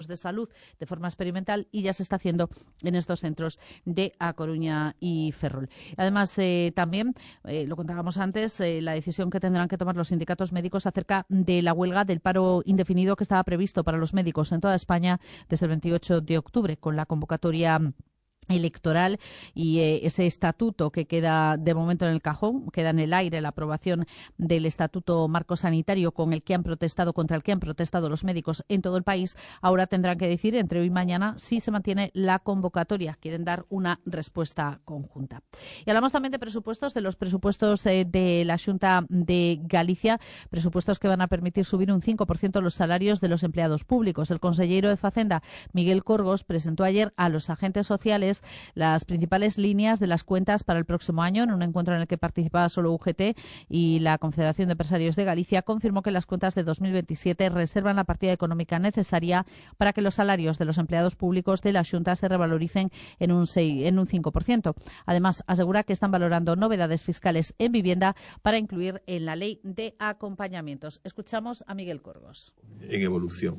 centros de salud de forma experimental y ya se está haciendo en estos centros de A Coruña y Ferrol. Además, también, lo contábamos antes, la decisión que tendrán que tomar los sindicatos médicos acerca de la huelga del paro indefinido que estaba previsto para los médicos en toda España desde el 28 de octubre, con la convocatoria electoral y ese estatuto que queda de momento en el cajón, queda en el aire la aprobación del estatuto marco sanitario contra el que han protestado los médicos en todo el país. Ahora tendrán que decir entre hoy y mañana si se mantiene la convocatoria. Quieren dar una respuesta conjunta. Y hablamos también de presupuestos, de los presupuestos de la Xunta de Galicia, presupuestos que van a permitir subir un 5% los salarios de los empleados públicos. El consejero de Facenda, Miguel Corgos, presentó ayer a los agentes sociales las principales líneas de las cuentas para el próximo año. En un encuentro en el que participaba solo UGT y la Confederación de Empresarios de Galicia, confirmó que las cuentas de 2027 reservan la partida económica necesaria para que los salarios de los empleados públicos de la Xunta se revaloricen en un 5%. Además, asegura que están valorando novedades fiscales en vivienda para incluir en la ley de acompañamientos. Escuchamos a Miguel Corgos. En evolución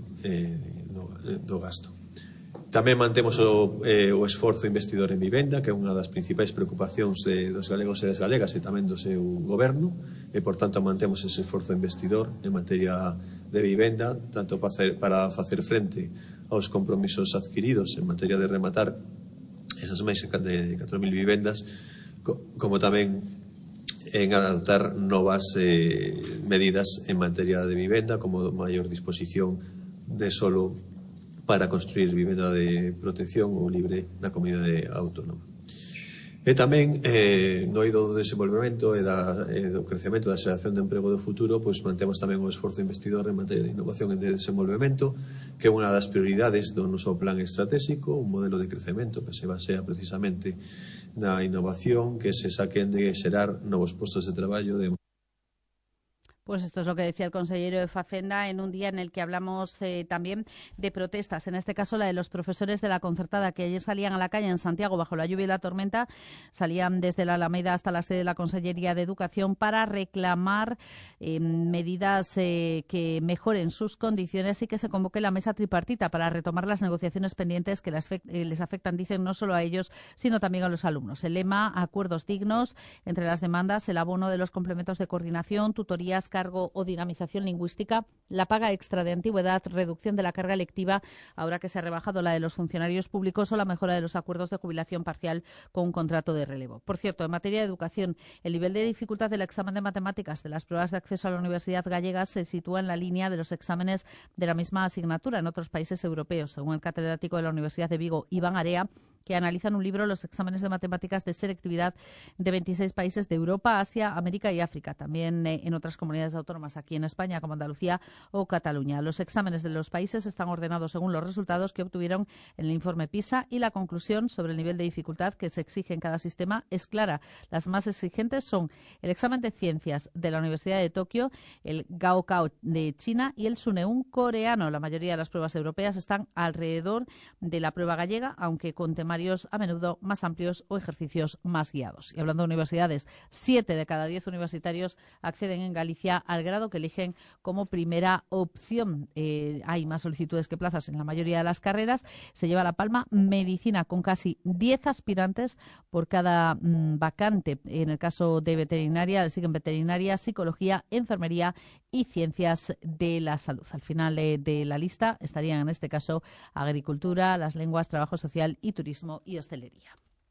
do gasto. Tamén mantemos o esforzo investidor en vivenda, que é unha das principais preocupacións dos galegos e das galegas e tamén do seu goberno, e, por tanto, mantemos ese esforzo investidor en materia de vivenda, tanto para facer frente aos compromisos adquiridos en materia de rematar esas máis de 4.000 vivendas, como tamén en adoptar novas medidas en materia de vivenda, como maior disposición de solo para construir vivenda de protección ou libre na comunidade autónoma. E tamén no eido do desenvolvemento e do crecemento da xeración de emprego do futuro, pois mantemos tamén o esforzo investidor en materia de innovación e de desenvolvemento, que é unha das prioridades do noso plan estratégico, un modelo de crecemento que se basea precisamente na innovación, que se saquen de xerar novos postos de traballo de... Pues esto es lo que decía el consejero de Facenda en un día en el que hablamos también de protestas, en este caso la de los profesores de la concertada, que ayer salían a la calle en Santiago bajo la lluvia y la tormenta, salían desde la Alameda hasta la sede de la Consellería de Educación para reclamar medidas que mejoren sus condiciones y que se convoque la mesa tripartita para retomar las negociaciones pendientes que les afectan, dicen, no solo a ellos, sino también a los alumnos. El lema, acuerdos dignos, entre las demandas, el abono de los complementos de coordinación, tutorías, cargo o dinamización lingüística, la paga extra de antigüedad, reducción de la carga lectiva, ahora que se ha rebajado la de los funcionarios públicos, o la mejora de los acuerdos de jubilación parcial con un contrato de relevo. Por cierto, en materia de educación, el nivel de dificultad del examen de matemáticas de las pruebas de acceso a la Universidad Gallega se sitúa en la línea de los exámenes de la misma asignatura en otros países europeos, según el catedrático de la Universidad de Vigo, Iván Area, que analizan un libro los exámenes de matemáticas de selectividad de 26 países de Europa, Asia, América y África, también en otras comunidades autónomas aquí en España, como Andalucía o Cataluña. Los exámenes de los países están ordenados según los resultados que obtuvieron en el informe PISA y la conclusión sobre el nivel de dificultad que se exige en cada sistema es clara. Las más exigentes son el examen de ciencias de la Universidad de Tokio, el Gaokao de China y el Suneun coreano. La mayoría de las pruebas europeas están alrededor de la prueba gallega, aunque con temarios a menudo más amplios o ejercicios más guiados. Y hablando de universidades, 7 de cada 10 universitarios acceden en Galicia al grado que eligen como primera opción. Hay más solicitudes que plazas en la mayoría de las carreras. Se lleva la palma medicina, con casi 10 aspirantes por cada vacante. En el caso de veterinaria, le siguen veterinaria, psicología, enfermería y ciencias de la salud. Al final de la lista estarían, en este caso, agricultura, las lenguas, trabajo social y turismo y hostelería.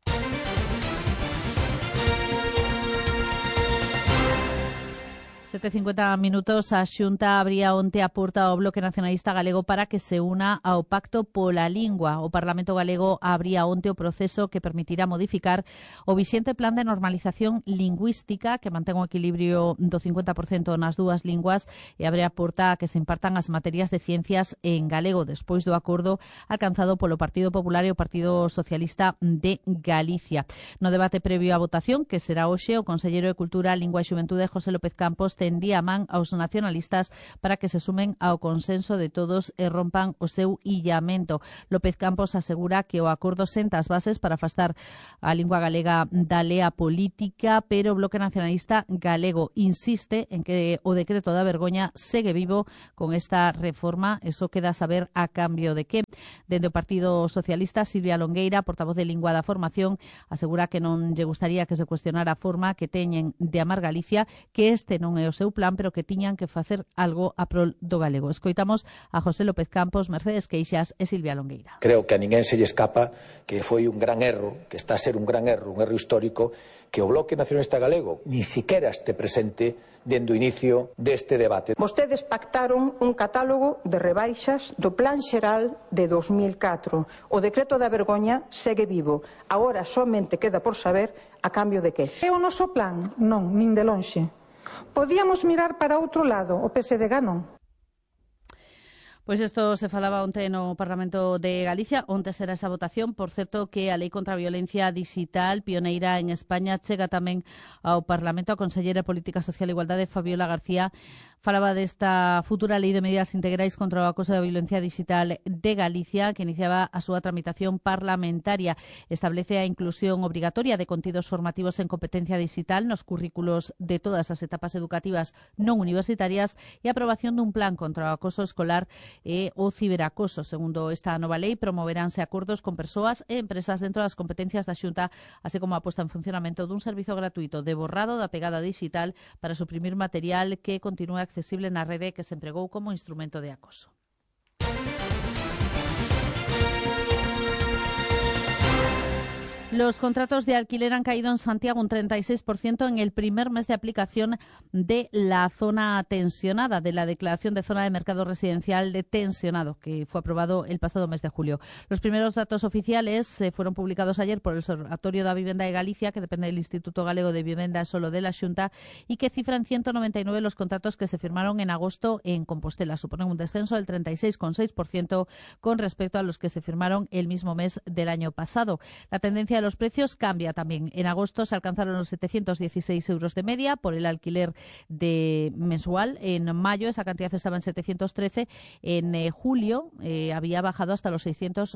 7:50 minutos. A Xunta abría onte a porta ao Bloque Nacionalista Galego para que se una ao Pacto pola Lingua. O Parlamento Galego abría onte o proceso que permitirá modificar o vixente plan de normalización lingüística que mantén o equilibrio do 50% nas dúas linguas e abre a porta a que se impartan as materias de ciencias en galego despois do acordo alcanzado polo Partido Popular e o Partido Socialista de Galicia. No debate previo á votación, que será hoxe, o conselleiro de Cultura, Lingua e Xuventude, José López Campos, tendía a man aos nacionalistas para que se sumen ao consenso de todos e rompan o seu illamento. López Campos asegura que o acordo senta as bases para afastar a lingua galega da lea política, pero o Bloque Nacionalista Galego insiste en que o decreto da vergoña segue vivo con esta reforma. Eso queda a saber a cambio de que. Dende o Partido Socialista, Silvia Longueira, portavoz de Lingua da Formación, asegura que non lle gustaría que se cuestionara a forma que teñen de amar Galicia, que este non é o seu plan, pero que tiñan que facer algo a prol do galego. Escoitamos a José López Campos, Mercedes Queixas e Silvia Longueira. Creo que a ninguén se lle escapa que foi un gran erro, que está a ser un gran erro, un erro histórico, que o Bloque Nacionalista Galego ni siquiera este presente dende o inicio deste debate. Vostedes pactaron un catálogo de rebaixas do Plan Xeral de 2004. O decreto da vergoña segue vivo. Agora somente queda por saber a cambio de que. É o noso plan? Non, nin de lonxe. Podíamos mirar para outro lado, o PSDG non. Pois isto se falaba onte no Parlamento de Galicia. Onte será esa votación. Por certo, que a Lei contra a Violencia Digital, pioneira en España, chega tamén ao Parlamento. A conselleira de Política Social e Igualdade, Fabiola García, falaba desta futura Lei de Medidas Integrais contra o acoso e a violencia digital de Galicia, que iniciaba a súa tramitación parlamentaria. Establece a inclusión obrigatoria de contidos formativos en competencia digital nos currículos de todas as etapas educativas non universitarias e a aprobación dun plan contra o acoso escolar e o ciberacoso. Segundo esta nova lei, promoveránse acordos con persoas e empresas dentro das competencias da Xunta, así como a posta en funcionamento dun servizo gratuito de borrado da pegada digital para suprimir material que continúe accesible na rede que se empregou como instrumento de acoso. Los contratos de alquiler han caído en Santiago un 36% en el primer mes de aplicación de la zona tensionada, de la declaración de zona de mercado residencial de tensionado, que fue aprobado el pasado mes de julio. Los primeros datos oficiales fueron publicados ayer por el Observatorio da Vivenda de Galicia, que depende del Instituto Galego de Vivenda solo de la Xunta, y que cifran 199 los contratos que se firmaron en agosto en Compostela. Suponen un descenso del 36,6% con respecto a los que se firmaron el mismo mes del año pasado. La tendencia de los precios cambia también. En agosto se alcanzaron los 716 euros de media por el alquiler de mensual. En mayo esa cantidad estaba en 713. En julio había bajado hasta los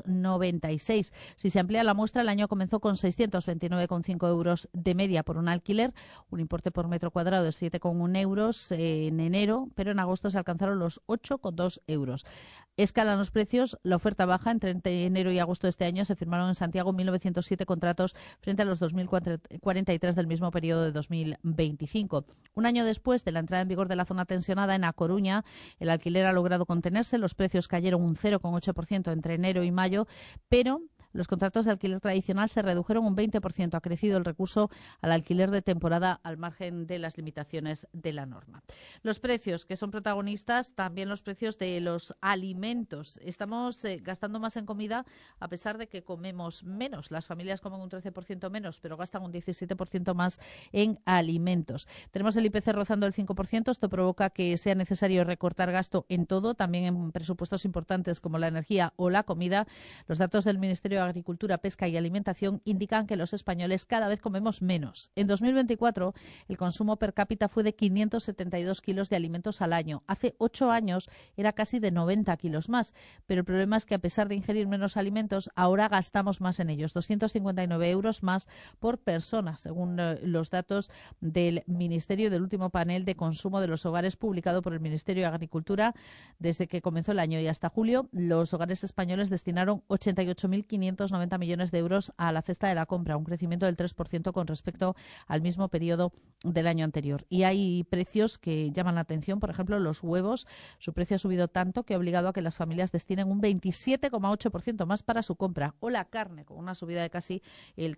696. Si se amplía la muestra, el año comenzó con 629,5 euros de media por un alquiler, un importe por metro cuadrado de 7,1 euros en enero, pero en agosto se alcanzaron los 8,2 euros. Escalan los precios, la oferta baja. Entre enero y agosto de este año se firmaron en Santiago 1.907 contratos frente a los 2.043 del mismo periodo de 2025. Un año después de la entrada en vigor de la zona tensionada en A Coruña, el alquiler ha logrado contenerse, los precios cayeron un 0,8% entre enero y mayo, pero los contratos de alquiler tradicional se redujeron un 20%. Ha crecido el recurso al alquiler de temporada al margen de las limitaciones de la norma. Los precios, que son protagonistas, también los precios de los alimentos. Estamos gastando más en comida a pesar de que comemos menos. Las familias comen un 13% menos, pero gastan un 17% más en alimentos. Tenemos el IPC rozando el 5%. Esto provoca que sea necesario recortar gasto en todo, también en presupuestos importantes como la energía o la comida. Los datos del Ministerio de Agricultura, Pesca y Alimentación indican que los españoles cada vez comemos menos. En 2024, el consumo per cápita fue de 572 kilos de alimentos al año. Hace 8 años era casi de 90 kilos más. Pero el problema es que a pesar de ingerir menos alimentos, ahora gastamos más en ellos. 259 euros más por persona, según los datos del Ministerio del último panel de consumo de los hogares publicado por el Ministerio de Agricultura. Desde que comenzó el año y hasta julio, los hogares españoles destinaron 88.590 millones de euros a la cesta de la compra, un crecimiento del 3% con respecto al mismo periodo del año anterior. Y hay precios que llaman la atención, por ejemplo, los huevos. Su precio ha subido tanto que ha obligado a que las familias destinen un 27,8% más para su compra. O la carne, con una subida de casi el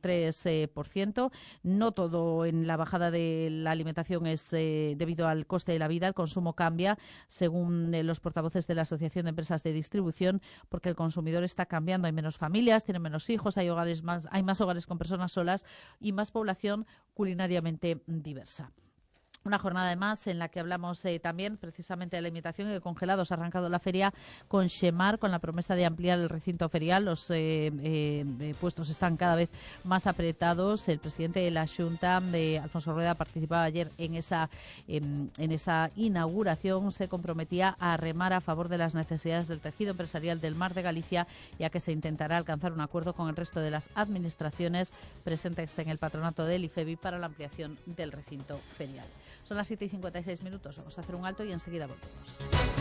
3%. No todo en la bajada de la alimentación es debido al coste de la vida. El consumo cambia, según los portavoces de la Asociación de Empresas de Distribución, porque el consumidor está cambiando. Hay menos familias, tienen menos hijos, hay más hogares con personas solas y más población culinariamente diversa. Una jornada además en la que hablamos también precisamente de la limitación y de congelados. Ha arrancado la feria con Xemar, con la promesa de ampliar el recinto ferial. Los puestos están cada vez más apretados. El presidente de la Xunta, Alfonso Rueda, participaba ayer en esa inauguración. Se comprometía a remar a favor de las necesidades del tejido empresarial del Mar de Galicia, ya que se intentará alcanzar un acuerdo con el resto de las administraciones presentes en el patronato del IFEBI para la ampliación del recinto ferial. Son las 7:56. Vamos a hacer un alto y enseguida volvemos.